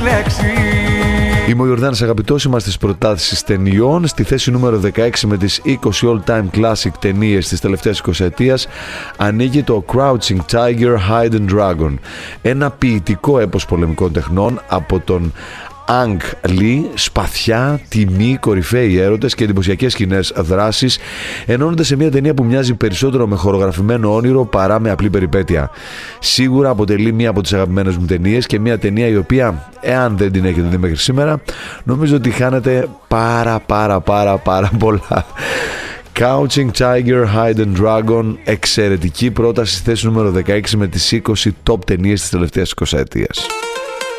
λέξη. Είμαι ο Ιορδάνης Αγαπητός, είμαστε στις προτάσεις ταινιών. Στη θέση νούμερο 16 με τις 20 all-time classic ταινίες της τελευταίας 20ετίας ανοίγει το Crouching Tiger, Hidden Dragon, ένα ποιητικό έπος πολεμικών τεχνών από τον Ang Lee. Σπαθιά, τιμή, κορυφαίοι έρωτες και εντυπωσιακές σκηνές δράσης ενώνονται σε μια ταινία που μοιάζει περισσότερο με χορογραφημένο όνειρο παρά με απλή περιπέτεια. Σίγουρα αποτελεί μια από τις αγαπημένες μου ταινίες και μια ταινία η οποία, εάν δεν την έχετε δει μέχρι σήμερα, νομίζω ότι χάνετε πάρα πολλά. Crouching Tiger, Hidden Dragon, εξαιρετική πρόταση στη θέση νούμερο 16 με τις 20 top ταινίες της τελευταίας 20ετίας.